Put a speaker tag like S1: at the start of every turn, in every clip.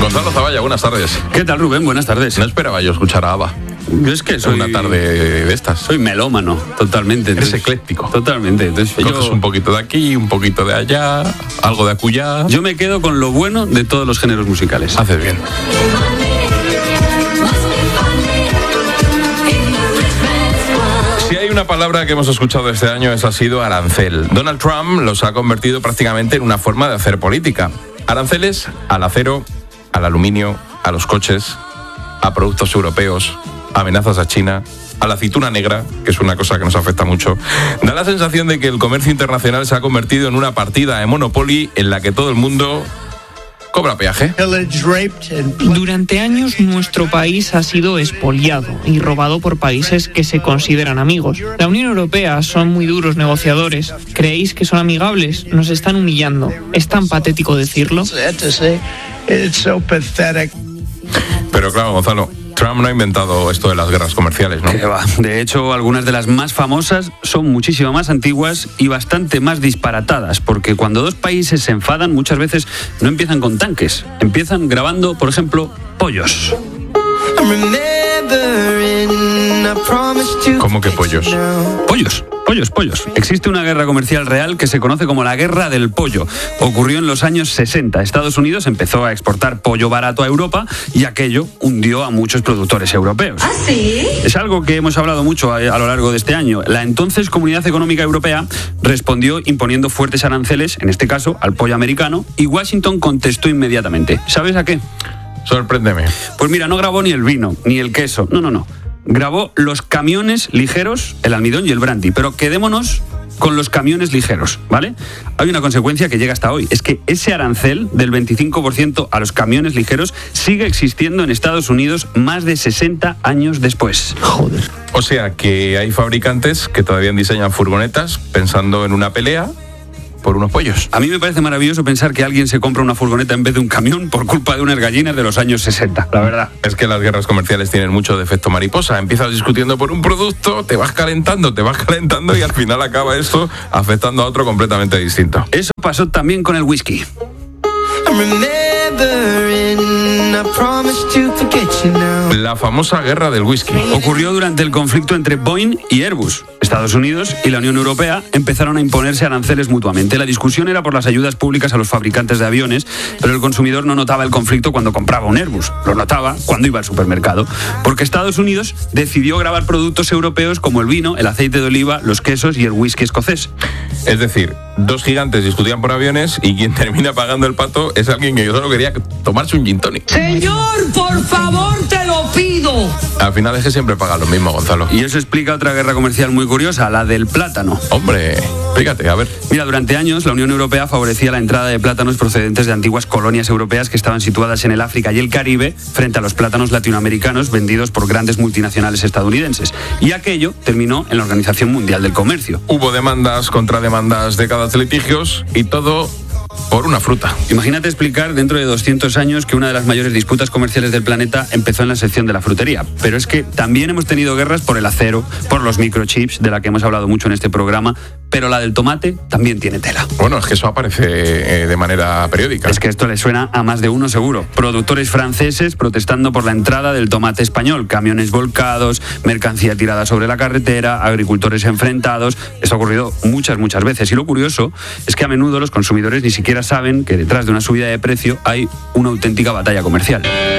S1: Gonzalo Zavalla, buenas tardes.
S2: ¿Qué tal, Rubén? Buenas tardes.
S1: No esperaba yo escuchar a ABBA.
S2: Yo es que soy
S1: una tarde de estas.
S2: Soy melómano, totalmente.
S1: Eres ecléctico.
S2: Totalmente. Entonces,
S1: coges un poquito de aquí, un poquito de allá, algo de acullá.
S2: Yo me quedo con lo bueno de todos los géneros musicales.
S1: Haces bien. Si hay una palabra que hemos escuchado este año, esa ha sido arancel. Donald Trump los ha convertido prácticamente en una forma de hacer política. Aranceles al acero, al aluminio, a los coches, a productos europeos, amenazas a China, a la aceituna negra, que es una cosa que nos afecta mucho. Da la sensación de que el comercio internacional se ha convertido en una partida de Monopoly en la que todo el mundo cobra peaje.
S3: Durante años nuestro país ha sido expoliado y robado por países que se consideran amigos. La Unión Europea son muy duros negociadores. ¿Creéis que son amigables? Nos están humillando. ¿Es tan patético decirlo?
S1: Pero claro, Gonzalo, Trump no ha inventado esto de las guerras comerciales, ¿no?
S2: Que va. De hecho, algunas de las más famosas son muchísimo más antiguas y bastante más disparatadas, porque cuando dos países se enfadan, muchas veces no empiezan con tanques, empiezan grabando, por ejemplo, pollos.
S1: ¿Cómo que pollos?
S2: Pollos. Existe una guerra comercial real que se conoce como la Guerra del Pollo. Ocurrió en los años 60. Estados Unidos empezó a exportar pollo barato a Europa y aquello hundió a muchos productores europeos.
S4: ¿Ah, sí?
S2: Es algo que hemos hablado mucho a lo largo de este año. La entonces Comunidad Económica Europea respondió imponiendo fuertes aranceles, en este caso al pollo americano, y Washington contestó inmediatamente. ¿Sabes a qué?
S1: Sorpréndeme.
S2: Pues mira, no grabó ni el vino, ni el queso. No. Grabó los camiones ligeros, el almidón y el brandy. Pero quedémonos con los camiones ligeros, ¿vale? Hay una consecuencia que llega hasta hoy. Es que ese arancel del 25% a los camiones ligeros sigue existiendo en Estados Unidos más de 60 años después.
S3: Joder.
S1: O sea que hay fabricantes que todavía diseñan furgonetas pensando en una pelea por unos pollos.
S2: A mí me parece maravilloso pensar que alguien se compra una furgoneta en vez de un camión por culpa de unas gallinas de los años 60, la verdad.
S1: Es que las guerras comerciales tienen mucho de efecto mariposa. Empiezas discutiendo por un producto, te vas calentando y al final acaba esto afectando a otro completamente distinto.
S2: Eso pasó también con el whisky.
S1: La famosa guerra del whisky.
S2: Ocurrió durante el conflicto entre Boeing y Airbus. Estados Unidos y la Unión Europea empezaron a imponerse aranceles mutuamente. La discusión era por las ayudas públicas a los fabricantes de aviones, pero el consumidor no notaba el conflicto cuando compraba un Airbus. Lo notaba cuando iba al supermercado. Porque Estados Unidos decidió grabar productos europeos como el vino, el aceite de oliva, los quesos y el whisky escocés.
S1: Es decir, dos gigantes discutían por aviones y quien termina pagando el pato es alguien que yo solo quería tomarse un gin tonic.
S4: Señor, por favor, te lo pido.
S1: Al final es que siempre paga lo mismo, Gonzalo.
S2: Y eso explica otra guerra comercial muy curiosa, la del plátano.
S1: Hombre, explícate, a ver.
S2: Mira, durante años la Unión Europea favorecía la entrada de plátanos procedentes de antiguas colonias europeas que estaban situadas en el África y el Caribe frente a los plátanos latinoamericanos vendidos por grandes multinacionales estadounidenses. Y aquello terminó en la Organización Mundial del Comercio.
S1: Hubo demandas, contrademandas, décadas de litigios y todo por una fruta.
S2: Imagínate explicar dentro de 200 años que una de las mayores disputas comerciales del planeta empezó en la sección de la frutería. Pero es que también hemos tenido guerras por el acero, por los microchips, de la que hemos hablado mucho en este programa, pero la del tomate también tiene tela.
S1: Bueno, es que eso aparece de manera periódica.
S2: Es que esto le suena a más de uno seguro. Productores franceses protestando por la entrada del tomate español, camiones volcados, mercancía tirada sobre la carretera, agricultores enfrentados. Eso ha ocurrido muchas veces. Y lo curioso es que a menudo los consumidores ni siquiera saben que detrás de una subida de precio hay una auténtica batalla comercial.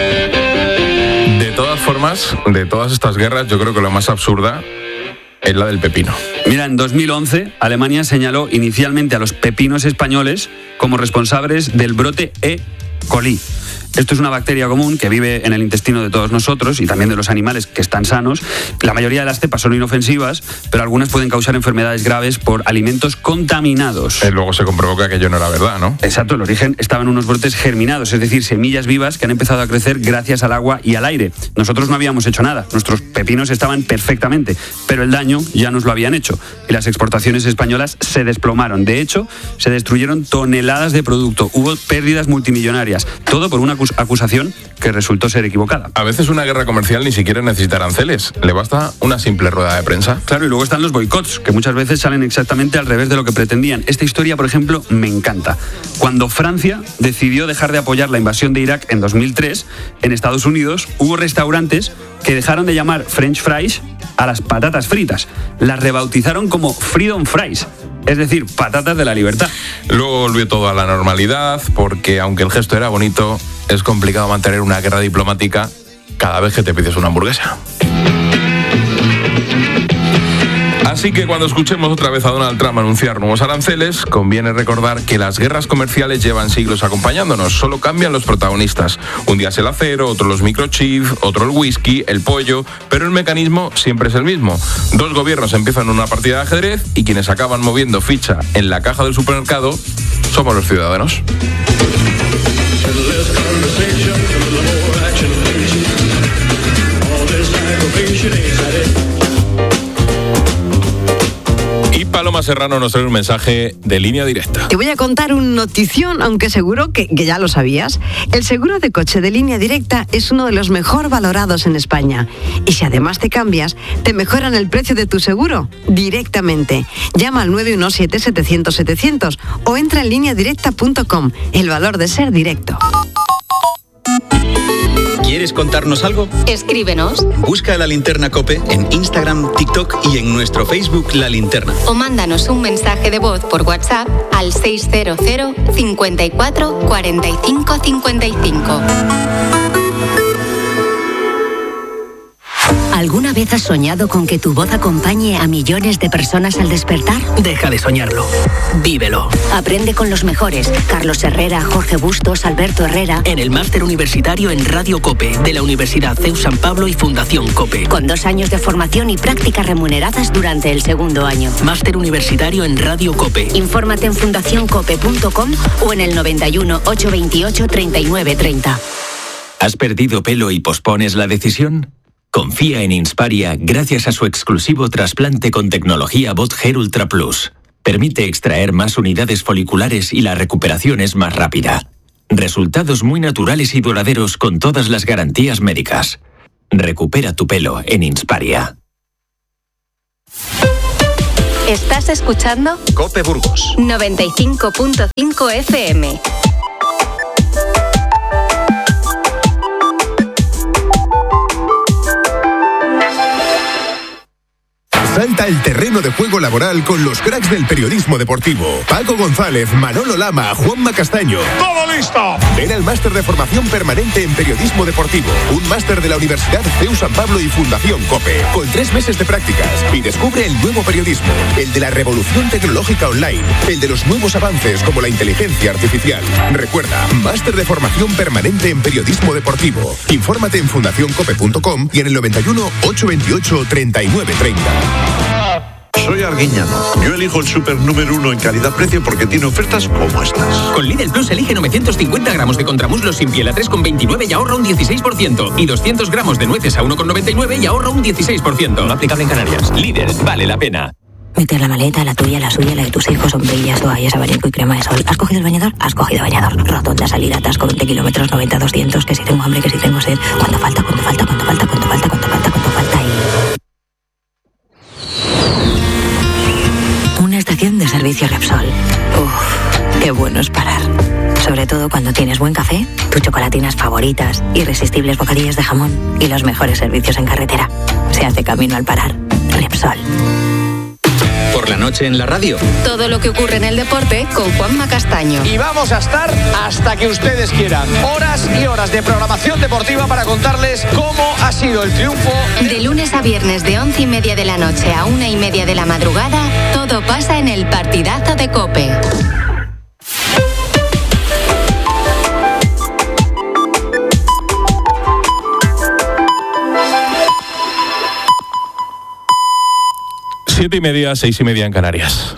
S1: De todas formas, de todas estas guerras, yo creo que la más absurda es la del pepino.
S2: Mira, en 2011, Alemania señaló inicialmente a los pepinos españoles como responsables del brote E. coli. Esto es una bacteria común que vive en el intestino de todos nosotros y también de los animales que están sanos. La mayoría de las cepas son inofensivas, pero algunas pueden causar enfermedades graves por alimentos contaminados.
S1: Luego se comprobó que aquello no era verdad, ¿no?
S2: Exacto, el origen estaba en unos brotes germinados, es decir, semillas vivas que han empezado a crecer gracias al agua y al aire. Nosotros no habíamos hecho nada, nuestros pepinos estaban perfectamente, pero el daño ya nos lo habían hecho y las exportaciones españolas se desplomaron. De hecho, se destruyeron toneladas de producto, hubo pérdidas multimillonarias, todo por una acusación acusación que resultó ser equivocada.
S1: A veces una guerra comercial ni siquiera necesita aranceles, le basta una simple rueda de prensa.
S2: Claro, y luego están los boicots, que muchas veces salen exactamente al revés de lo que pretendían. Esta historia, por ejemplo, me encanta. Cuando Francia decidió dejar de apoyar la invasión de Irak en 2003, en Estados Unidos hubo restaurantes que dejaron de llamar French fries a las patatas fritas. Las rebautizaron como Freedom Fries, es decir, patatas de la libertad.
S1: Luego volvió todo a la normalidad, porque aunque el gesto era bonito, es complicado mantener una guerra diplomática cada vez que te pides una hamburguesa. Así que cuando escuchemos otra vez a Donald Trump anunciar nuevos aranceles, conviene recordar que las guerras comerciales llevan siglos acompañándonos, solo cambian los protagonistas. Un día es el acero, otro los microchips, otro el whisky, el pollo, pero el mecanismo siempre es el mismo. Dos gobiernos empiezan una partida de ajedrez y quienes acaban moviendo ficha en la caja del supermercado somos los ciudadanos. Y Paloma Serrano nos trae un mensaje de Línea Directa.
S5: Te voy a contar un notición, aunque seguro que ya lo sabías. El seguro de coche de Línea Directa es uno de los mejor valorados en España. Y si además te cambias, te mejoran el precio de tu seguro directamente. Llama al 917-700-700 o entra en lineadirecta.com. El valor de ser directo.
S6: ¿Quieres contarnos algo?
S7: Escríbenos.
S6: Busca La Linterna COPE en Instagram, TikTok y en nuestro Facebook La Linterna.
S7: O mándanos un mensaje de voz por WhatsApp al 600 54 45 55.
S8: ¿Alguna vez has soñado con que tu voz acompañe a millones de personas al despertar?
S9: Deja de soñarlo. Vívelo.
S8: Aprende con los mejores. Carlos Herrera, Jorge Bustos, Alberto Herrera.
S9: En el máster universitario en Radio COPE de la Universidad CEU San Pablo y Fundación COPE.
S8: Con 2 años de formación y prácticas remuneradas durante el segundo año.
S9: Máster universitario en Radio COPE.
S8: Infórmate en fundacioncope.com o en el 91 828 3930.
S10: ¿Has perdido pelo y pospones la decisión? Confía en Insparia gracias a su exclusivo trasplante con tecnología Bot Hair Ultra Plus. Permite extraer más unidades foliculares y la recuperación es más rápida. Resultados muy naturales y duraderos con todas las garantías médicas. Recupera tu pelo en Insparia.
S7: ¿Estás escuchando?
S6: COPE Burgos
S7: 95.5 FM.
S11: Salta al terreno de juego laboral con los cracks del periodismo deportivo. Paco González, Manolo Lama, Juanma Castaño. ¡Todo listo! Ven al máster de formación permanente en periodismo deportivo. Un máster de la Universidad CEU San Pablo y Fundación COPE. Con 3 meses de prácticas. Y descubre el nuevo periodismo. El de la revolución tecnológica online. El de los nuevos avances como la inteligencia artificial. Recuerda, máster de formación permanente en periodismo deportivo. Infórmate en fundacioncope.com y en el 91 828 3930.
S12: Soy Arguiñano. Yo elijo el súper número 1 en calidad-precio porque tiene ofertas como estas.
S13: Con Lidl Plus elige 950 gramos de contramuslos sin piel a 3,29 y ahorra un 16%. Y 200 gramos de nueces a 1,99 y ahorra un 16%. No aplicable en Canarias. Lidl, vale la pena.
S8: Meter la maleta, la tuya, la suya, la de tus hijos, sombrillas, toallas, abanico y crema de sol. ¿Has cogido el bañador? Has cogido bañador. Rotonda, salida, atasco, 20 kilómetros, 90, 200, que si tengo hambre, que si tengo sed. ¿Cuánto falta? ¿Cuánto falta? ¿Cuánto falta? ¿Cuánto falta? ¿Cuánto falta? ¿Cuánto falta? Una estación de servicio Repsol. Uf, qué bueno es parar. Sobre todo cuando tienes buen café, tus chocolatinas favoritas, irresistibles bocadillos de jamón y los mejores servicios en carretera. Se hace camino al parar. Repsol.
S6: Por la noche en la radio.
S7: Todo lo que ocurre en el deporte con Juanma Castaño.
S14: Y vamos a estar hasta que ustedes quieran. Horas y horas de programación deportiva para contarles cómo ha sido el triunfo.
S7: De lunes a viernes de 11:30 de la noche a 1:30 de la madrugada, todo pasa en el partidazo de COPE.
S1: Siete y media, 6:30 en Canarias.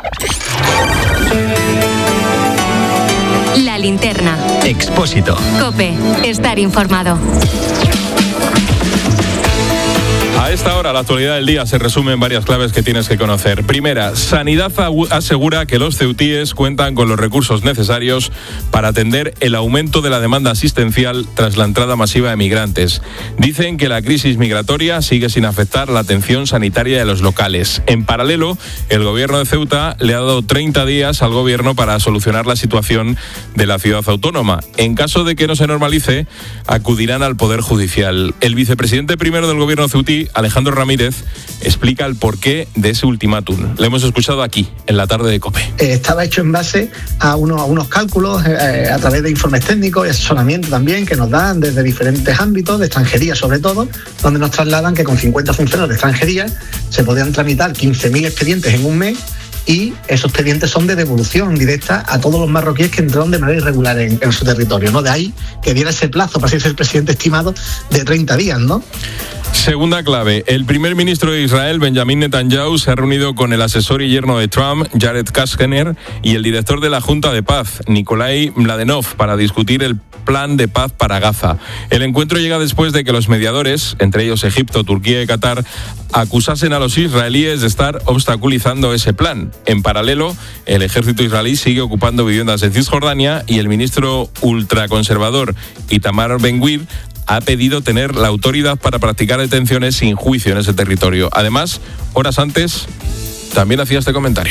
S7: La Linterna.
S6: Expósito.
S7: COPE. Estar informado.
S1: A esta hora, la actualidad del día se resume en varias claves que tienes que conocer. Primera, Sanidad asegura que los ceutíes cuentan con los recursos necesarios para atender el aumento de la demanda asistencial tras la entrada masiva de migrantes. Dicen que la crisis migratoria sigue sin afectar la atención sanitaria de los locales. En paralelo, el gobierno de Ceuta le ha dado 30 días al gobierno para solucionar la situación de la ciudad autónoma. En caso de que no se normalice, acudirán al Poder Judicial. El vicepresidente primero del gobierno ceutí, Alejandro Ramírez, explica el porqué de ese ultimátum. Lo hemos escuchado aquí, en la tarde de COPE.
S15: Estaba hecho en base a unos cálculos a través de informes técnicos y asesoramiento también que nos dan desde diferentes ámbitos, de extranjería sobre todo, donde nos trasladan que con 50 funcionarios de extranjería se podían tramitar 15.000 expedientes en un mes, y esos expedientes son de devolución directa a todos los marroquíes que entraron de manera irregular en su territorio, ¿no? De ahí que diera ese plazo, para así ser el presidente estimado, de 30 días, ¿no?
S1: Segunda clave, el primer ministro de Israel, Benjamin Netanyahu, se ha reunido con el asesor y yerno de Trump, Jared Kushner, y el director de la Junta de Paz, Nikolai Mladenov, para discutir el plan de paz para Gaza. El encuentro llega después de que los mediadores, entre ellos Egipto, Turquía y Qatar, acusasen a los israelíes de estar obstaculizando ese plan. En paralelo, el ejército israelí sigue ocupando viviendas en Cisjordania y el ministro ultraconservador Itamar Ben-Gvir ha pedido tener la autoridad para practicar detenciones sin juicio en ese territorio. Además, horas antes, también hacía este comentario.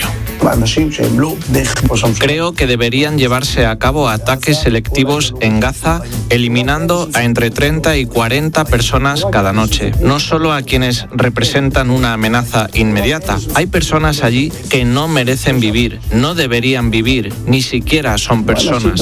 S16: Creo que deberían llevarse a cabo ataques selectivos en Gaza, eliminando a entre 30 y 40 personas cada noche. No solo a quienes representan una amenaza inmediata. Hay personas allí que no merecen vivir, no deberían vivir, ni siquiera son personas.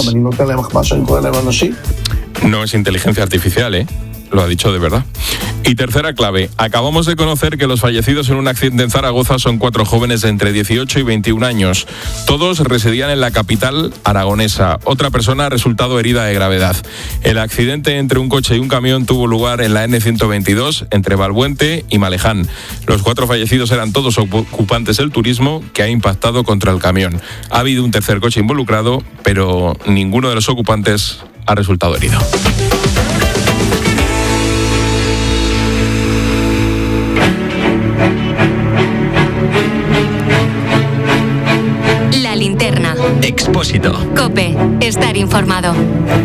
S1: No es inteligencia artificial, ¿eh? Lo ha dicho de verdad. Y tercera clave, acabamos de conocer que los fallecidos en un accidente en Zaragoza son 4 jóvenes de entre 18 y 21 años. Todos residían en la capital aragonesa. Otra persona ha resultado herida de gravedad. El accidente entre un coche y un camión tuvo lugar en la N122 entre Valbuente y Maleján. Los 4 fallecidos eran todos ocupantes del turismo que ha impactado contra el camión. Ha habido un tercer coche involucrado, pero ninguno de los ocupantes ha resultado herido.
S7: La linterna.
S10: Expósito.
S7: COPE. Estar informado.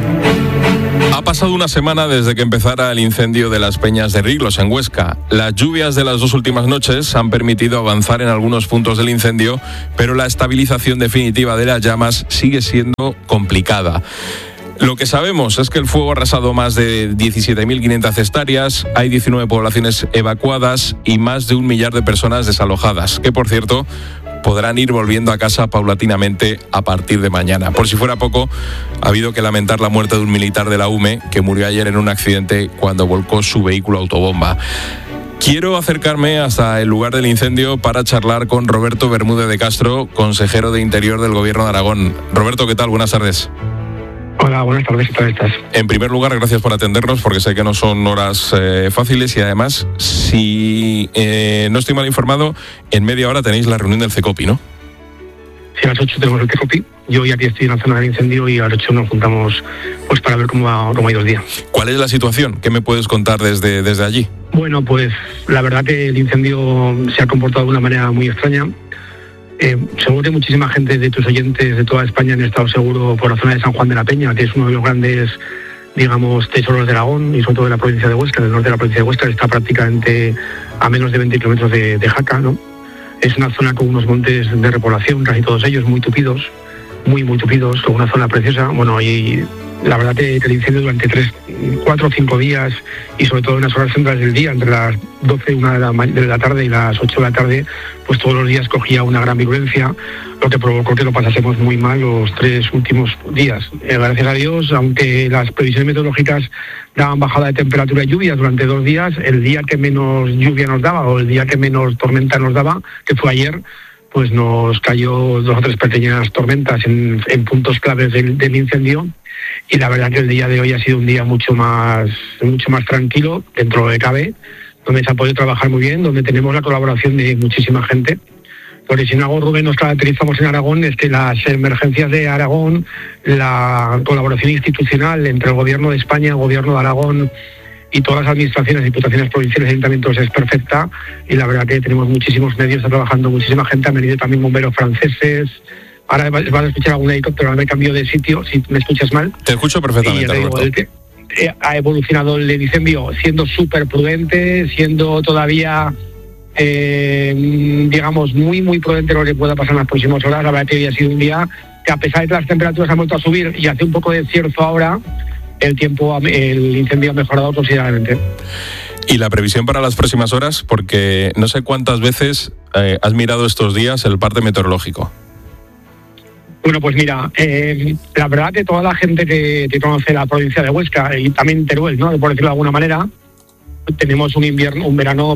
S1: Ha pasado una semana desde que empezara el incendio de las Peñas de Riglos, en Huesca. Las lluvias de las 2 últimas noches han permitido avanzar en algunos puntos del incendio, pero la estabilización definitiva de las llamas sigue siendo complicada. Lo que sabemos es que el fuego ha arrasado más de 17.500 hectáreas, hay 19 poblaciones evacuadas y más de 1 millar de personas desalojadas, que por cierto podrán ir volviendo a casa paulatinamente a partir de mañana. Por si fuera poco, ha habido que lamentar la muerte de un militar de la UME que murió ayer en un accidente cuando volcó su vehículo autobomba. Quiero acercarme hasta el lugar del incendio para charlar con Roberto Bermúdez de Castro, consejero de Interior del Gobierno de Aragón. Roberto, ¿qué tal? Buenas tardes.
S17: Hola, buenas tardes, ¿qué tal estás?
S1: En primer lugar, gracias por atendernos, porque sé que no son horas fáciles y además, si no estoy mal informado, en media hora tenéis la reunión del CECOPI, ¿no?
S17: Sí, a las 8 tenemos el CECOPI. Yo ya aquí estoy en la zona del incendio y a las 8 nos juntamos pues para ver cómo ha ido el día.
S1: ¿Cuál es la situación? ¿Qué me puedes contar desde allí?
S17: Bueno, pues la verdad que el incendio se ha comportado de una manera muy extraña. Seguro que muchísima gente de tus oyentes de toda España han estado seguro por la zona de San Juan de la Peña, que es uno de los grandes, digamos, tesoros de Aragón y sobre todo de la provincia de Huesca, del norte de la provincia de Huesca, que está prácticamente a menos de 20 kilómetros de Jaca, ¿no? Es una zona con unos montes de repoblación, casi todos ellos muy tupidos, muy tupidos, con una zona preciosa. Bueno, y la verdad que el incendio durante 3, 4 o 5 días y sobre todo en las horas centrales del día, entre las 12, 1 de la tarde y las 8 de la tarde, pues todos los días cogía una gran virulencia, lo que provocó que lo pasásemos muy mal los 3 últimos días. Gracias a Dios, aunque las previsiones meteorológicas daban bajada de temperatura y lluvia durante 2 días, el día que menos lluvia nos daba o el día que menos tormenta nos daba, que fue ayer, pues nos cayó 2 o 3 pequeñas tormentas en puntos claves del incendio. Y la verdad que el día de hoy ha sido un día mucho más tranquilo, dentro de cabe, donde se ha podido trabajar muy bien, donde tenemos la colaboración de muchísima gente. Porque si en algo, Rubén, nos caracterizamos en Aragón es que las emergencias de Aragón, la colaboración institucional entre el Gobierno de España, el Gobierno de Aragón, y todas las administraciones, diputaciones provinciales y ayuntamientos es perfecta, y la verdad que tenemos muchísimos medios, está trabajando muchísima gente, han venido también bomberos franceses. Ahora vas a escuchar algún helicóptero, ahora me cambio de sitio, si me escuchas mal.
S1: Te escucho perfectamente, Roberto.
S17: Ha evolucionado el incendio siendo súper prudente, siendo todavía, digamos, muy, muy prudente lo que pueda pasar en las próximas horas. La verdad que hoy ha sido un día que, a pesar de que las temperaturas han vuelto a subir y hace un poco de cierzo ahora, el incendio ha mejorado considerablemente.
S1: ¿Y la previsión para las próximas horas? Porque no sé cuántas veces has mirado estos días el parte meteorológico.
S17: Bueno, pues mira, la verdad que toda la gente que conoce la provincia de Huesca y también Teruel, ¿no?, por decirlo de alguna manera, tenemos un verano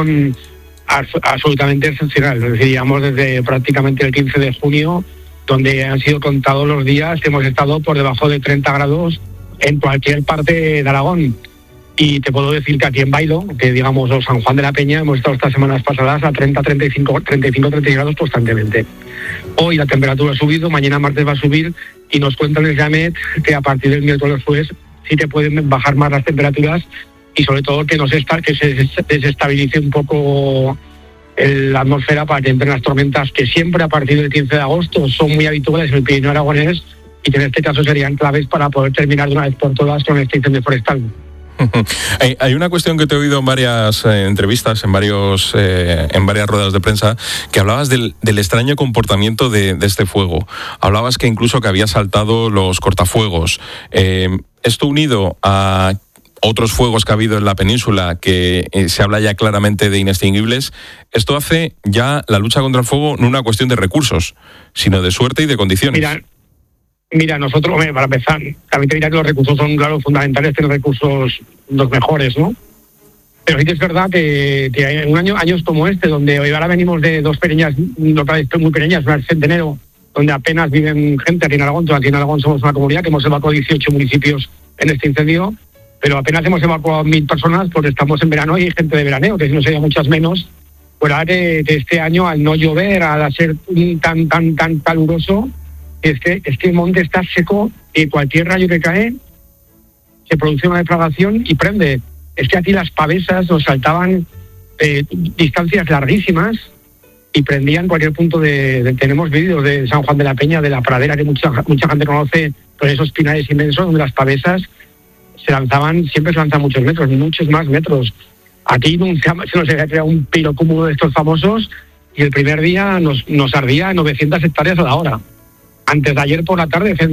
S17: absolutamente excepcional. Es decir, llevamos desde prácticamente el 15 de junio, donde han sido contados los días que hemos estado por debajo de 30 grados en cualquier parte de Aragón. Y te puedo decir que aquí en Bailo, que digamos, o San Juan de la Peña, hemos estado estas semanas pasadas a 30, 35, 30 grados constantemente. Hoy la temperatura ha subido, mañana martes va a subir, y nos cuentan el GAMET que a partir del miércoles jueves sí te pueden bajar más las temperaturas, y sobre todo que se desestabilice un poco la atmósfera para que entren las tormentas, que siempre a partir del 15 de agosto son muy habituales en el Pirineo aragonés, y que en este caso serían claves para poder terminar de una vez por todas con este incendio forestal.
S1: Hay una cuestión que te he oído en varias entrevistas, en varias ruedas de prensa, que hablabas del extraño comportamiento de este fuego. Hablabas que incluso que había saltado los cortafuegos. Esto unido a otros fuegos que ha habido en la península, que se habla ya claramente de inextinguibles, esto hace ya la lucha contra el fuego no una cuestión de recursos, sino de suerte y de condiciones.
S17: Mira, nosotros, para empezar, también te diría que los recursos son, claro, fundamentales, tener recursos los mejores, ¿no? Pero sí que es verdad que hay años como este, donde hoy ahora venimos de dos localidades muy pequeñas, una Centenero, donde apenas viven gente aquí en Aragón. Aquí en Aragón somos una comunidad que hemos evacuado 18 municipios en este incendio, pero apenas hemos evacuado 1.000 personas porque estamos en verano y hay gente de veraneo, que si no sería muchas menos. Fuera de este año, al no llover, al ser tan caluroso, es que el monte está seco y cualquier rayo que cae se produce una deflagración y prende. Es que aquí las pavesas nos saltaban distancias larguísimas y prendían cualquier punto tenemos vídeos de San Juan de la Peña, de la pradera, que mucha gente conoce, con esos pinares inmensos, donde las pavesas siempre se lanzan muchos más metros. Aquí se nos había creado un pirocúmulo de estos famosos, y el primer día nos ardía 900 hectáreas a la hora. Antes de ayer por la tarde